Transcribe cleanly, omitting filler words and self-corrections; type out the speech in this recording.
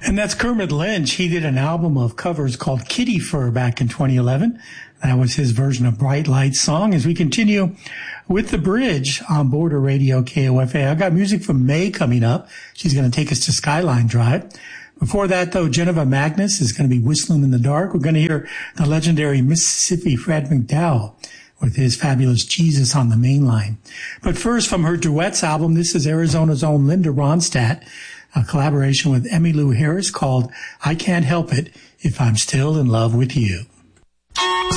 And that's Kermit Lynch. He did an album of covers called Kitty Fur back in 2011. That was his version of Bright Lights song. As we continue with The Bridge on Border Radio KOFA, I got music from May coming up. She's going to take us to Skyline Drive. Before that, though, Geneva Magnus is going to be Whistling in the Dark. We're going to hear the legendary Mississippi Fred McDowell with his fabulous Jesus on the Main Line. But first, from her duets album, this is Arizona's own Linda Ronstadt, a collaboration with Emmylou Harris called I Can't Help It If I'm Still in Love with You.